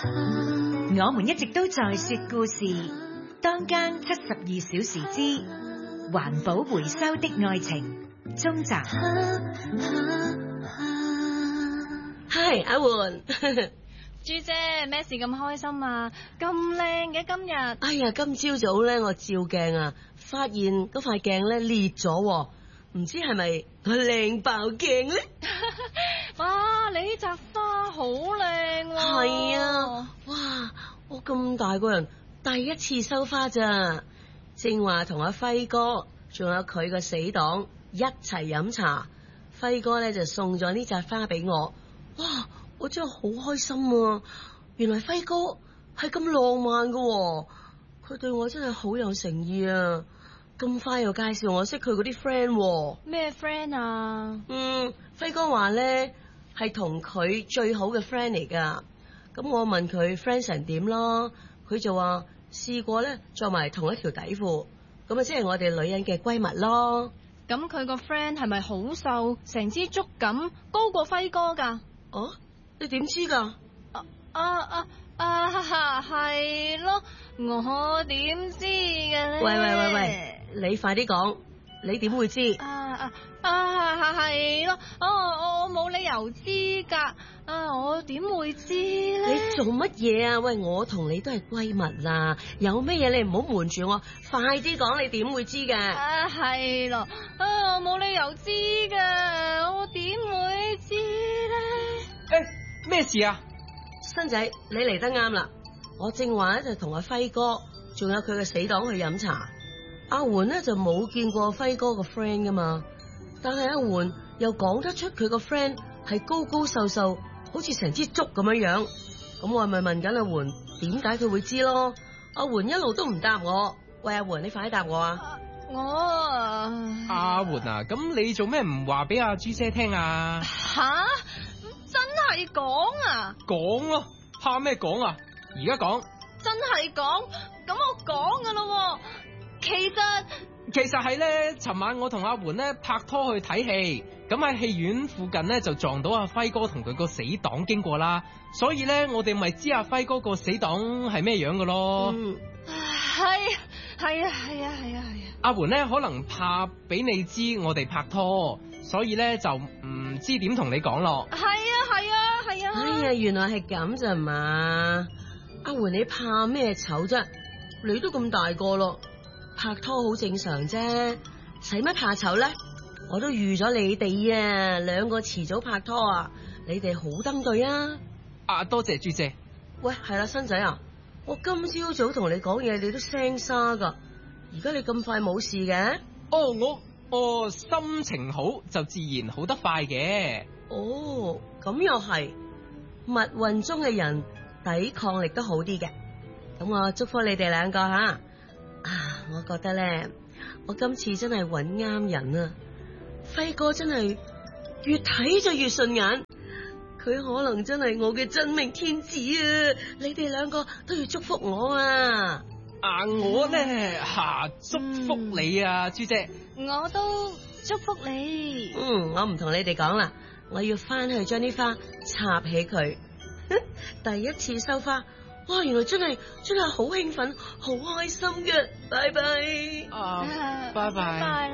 我們一直都在說故事，當間72小時之環保回收的愛情中集。 嗨，阿媛。 豬姐，咩事咁開心啊？咁靚嘅今日。 哎呀，今朝早咧，我照鏡啊，發現嗰塊鏡咧裂咗，唔知係咪佢靚爆鏡咧？ 哇，你呢扎花好靚喎！ 係啊，哇，我咁大個人第一次收花咋，正話同阿輝哥仲有佢個死黨一齊飲茶，輝哥咧就送咗呢扎花俾我，哇，我真係好開心啊！原來輝哥係咁浪漫噶，佢對我真係好有誠意啊！咁快又介紹我識佢嗰啲 friend。 咩 friend 啊？ 輝哥話咧係同佢最好嘅 friend 嚟噶。咁我問佢 friend 成點咯，佢就話試過咧着埋同一條底褲，咁啊即係我哋女人嘅閨蜜咯。 咁佢個 friend 係咪好瘦，成支竹咁，高過輝哥噶？ 哦，你點知噶？ 係咯，我點知嘅咧？ 喂，你快啲講，你點會知？ 係咯，我冇理由知噶，我點會知咧？ 你做乜嘢啊？喂，我同你都係閨蜜啦，有咩嘢你唔好瞞住我，快啲講，你點會知嘅？ 係咯，我冇理由知噶，我點會知咧？ 咩事啊？ 新仔，你嚟得啱啦，我正話咧就同阿輝哥仲有佢嘅死黨去飲茶，阿媛咧就冇見過輝哥個 friend 噶嘛，但係阿媛又講得出佢個 friend 係高高瘦瘦，好似成支竹咁樣樣，咁我咪問緊阿媛點解佢會知咯？阿媛一路都唔答我，喂，阿媛你快啲答我啊！ 阿媛啊，咁你做咩唔話俾阿朱姐聽啊？ 吓？真係講啊？ 講咯，怕咩講啊？而家講。 真係講，咁我講噶咯。其實係咧，尋晚我同阿媛咧拍拖去睇戲，咁喺戲院附近咧就撞到阿輝哥同佢個死黨經過啦，所以咧我哋咪知阿輝哥個死黨係咩樣噶咯。 係啊。 阿媛咧可能怕俾你知我哋拍拖，所以咧就唔知點同你講咯。 係啊。 哎呀，原來係咁咋嘛？阿媛你怕咩醜啫？你都咁大個咯，拍拖好正常啫，使乜怕醜咧？我都預咗你哋啊，兩個遲早拍拖啊，你哋好登對啊！ 多謝朱姐。 喂，係啦，新仔啊，我今朝早同你講嘢，你都聲沙噶，而家你咁快冇事嘅？ 我心情好就自然好得快嘅。 哦，咁又係，密運中嘅人抵抗力都好啲嘅。咁我祝福你哋兩個吓。我覺得咧，我今次真係揾啱人啊！輝哥真係越睇就越順眼，佢可能真係我嘅真命天子啊！你哋兩個都要祝福我啊！ 我咧祝福你啊，朱姐。 我都祝福你。 我唔同你哋講啦，我要翻去將啲花插起佢。第一次收花，哇！原來真係好興奮，好開心嘅。拜拜。 拜拜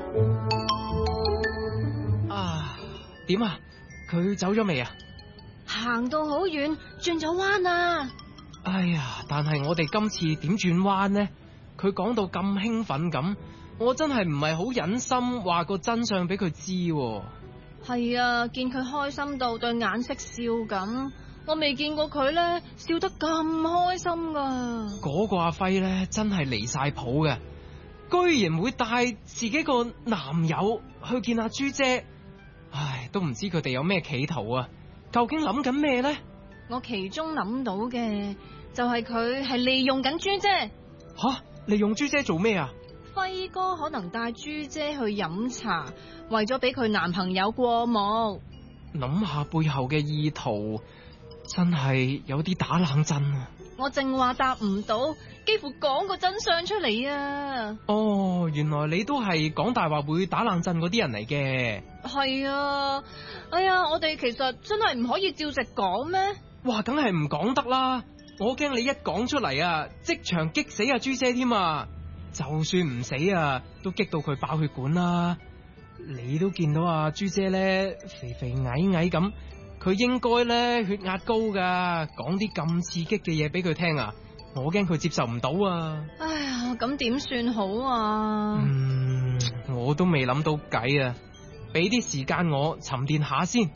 啦。點啊？佢走咗未啊？ 行到好遠，轉咗彎啊！ 哎呀，但係我哋今次點轉彎呢？佢講到咁興奮咁，我真係唔係好忍心話個真相俾佢知。 係啊，見佢開心到對眼識笑咁，我未見過佢咧笑得咁開心噶。 嗰個阿輝咧真係離晒譜嘅，居然會帶自己個男友去見阿朱姐。唉，都唔知佢哋有咩企圖啊？究竟諗緊咩咧？ 我其中諗到嘅就係佢係利用緊朱姐。 吓，利用朱姐做咩啊？ 輝哥可能帶朱姐去飲茶，為咗俾佢男朋友過目。 諗下背後嘅意圖，真係有啲打冷震啊！ 我正話答唔到，幾乎講個真相出嚟啊！ 原來你都係講大話會打冷震嗰啲人嚟嘅。 係啊，哎呀，我哋其實真係唔可以照直講咩？ 哇，梗係唔講得啦，我驚你一講出嚟啊，即場激死阿朱姐添啊！就算唔死啊，都激到佢爆血管啦。你都見到阿朱姐咧，肥肥矮矮咁，佢應該咧血壓高噶，講啲咁刺激嘅嘢俾佢聽啊，我驚佢接受唔到啊。 哎呀，咁點算好啊？ 我都未諗到計啊，俾啲時間我沉澱下先。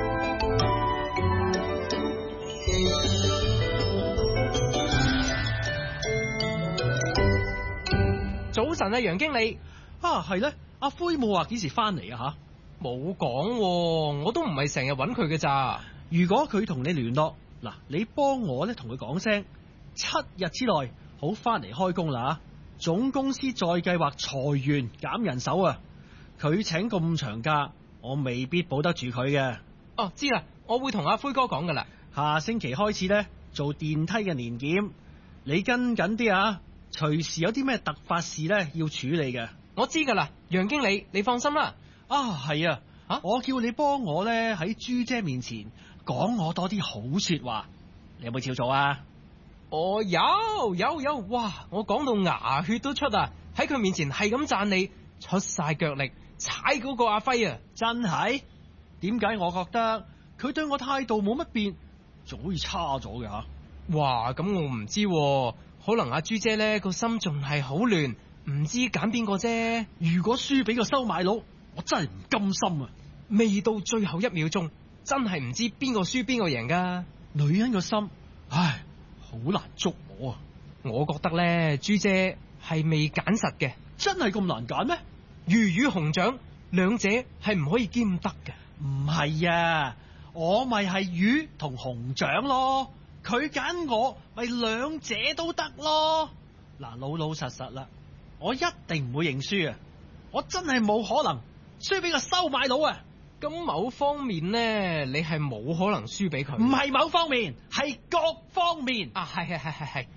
早晨啊，楊經理。 啊，係咧，阿灰冇話幾時翻嚟啊吓？ 冇講，我都唔係成日搵佢嘅咋。 如果佢同你聯絡，嗱，你幫我咧同佢講聲，7日之內好翻嚟開工啦。總公司再計劃裁員減人手啊，佢請咁長假，我未必保得住佢嘅。 哦，知啦，我會同阿灰哥講噶啦。 下星期開始咧做電梯嘅年檢，你跟緊啲啊，隨時有啲咩突發事咧要處理嘅。 我知噶啦，楊經理，你放心啦。 啊，係啊，我叫你幫我咧喺朱姐面前講我多啲好說話，你有冇照做啊？ 我有，哇！我講到牙血都出啊！喺佢面前係咁讚你，出晒腳力踩嗰個阿輝啊！ 真係？點解我覺得佢對我態度冇乜變，仲好似差咗嘅吓？ 哇！咁我唔知喎，可能阿朱姐咧個心仲係好亂，唔知揀邊個啫。 如果輸俾個收買佬，我真係唔甘心啊！ 未到最後1秒鐘，真係唔知邊個輸邊個贏噶。 女人個心，唉，好難捉摸啊！ 我覺得咧，朱姐係未揀實嘅。 真係咁難揀咩？ 魚與熊掌，兩者係唔可以兼得嘅。 唔係啊，我咪係魚同熊掌咯，佢揀我咪兩者都得咯。嗱，老老實實啦，我一定唔會認輸啊！我真係冇可能輸俾個收買佬啊！ 咁某方面呢，你係冇可能輸俾佢。 唔係某方面，係各方面啊！係。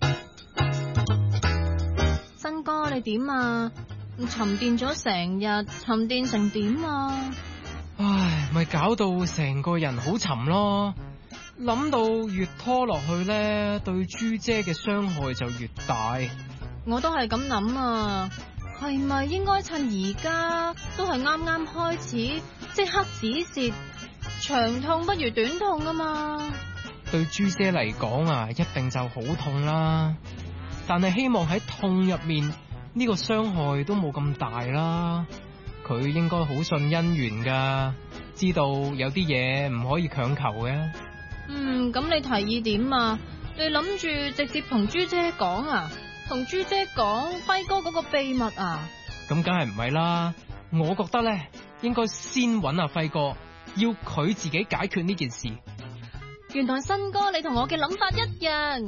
新哥你點啊？沉澱咗成日，沉澱成點啊？ 唉，咪搞到成個人好沉咯。諗到越拖落去呢，對朱姐嘅傷害就越大。 我都係咁諗啊，係咪應該趁而家都係啱啱開始，即刻止蝕？長痛不如短痛啊嘛。 對朱姐嚟講啊，一定就好痛啦。但係希望喺痛入面呢個傷害都冇咁大啦。佢應該好信姻緣噶，知道有啲嘢唔可以強求嘅。 咁你提議點啊？你諗住直接同朱姐講啊？同朱姐講輝哥嗰個秘密啊？ 咁梗係唔係啦，我覺得咧應該先揾阿輝哥，要佢自己解決呢件事。 原來新哥你同我嘅諗法一樣。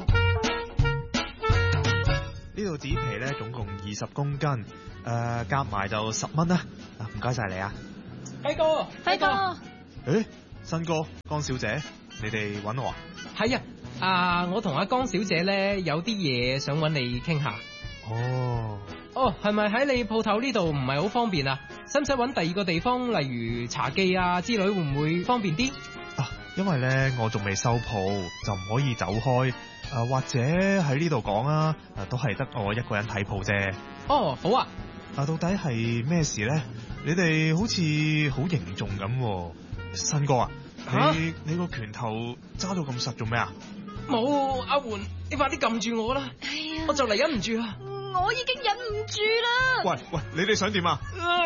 呢度紙皮咧總共20公斤，夾埋就10蚊啦。唔該晒你啊， 輝哥。 誒，新哥，江小姐，你哋揾我啊？ 係啊，我同阿江小姐咧有啲嘢想揾你傾下。哦，係咪喺你鋪頭呢度唔係好方便啊？使唔使揾第二個地方，例如茶記啊之類，會唔會方便啲？ 因為咧我仲未收鋪，就唔可以走開。或者喺呢度講啊，都係得我一個人睇鋪啫。 哦，好啊。 到底係咩事咧？你哋好似好凝重咁。新哥啊，你個拳頭揸到咁實做咩啊？ 冇，阿媛，你快啲撳住我啦！我就嚟忍唔住啦。 我已經忍唔住啦。 喂，你哋想點啊？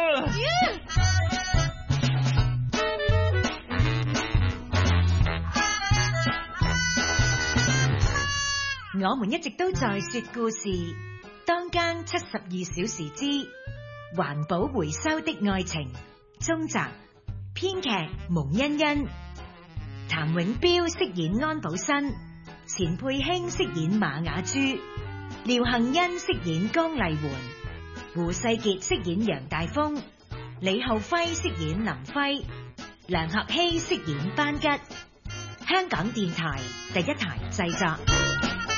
我們一直都在說故事，當間72小時之環保回收的愛情中集，編劇蒙欣欣，譚永彪飾演安寶新，錢佩卿飾演馬雅珠，廖幸欣飾演江麗媛，胡世傑飾演楊大峰，李浩輝飾演林輝，梁學希飾演班吉。香港電台第一台製作。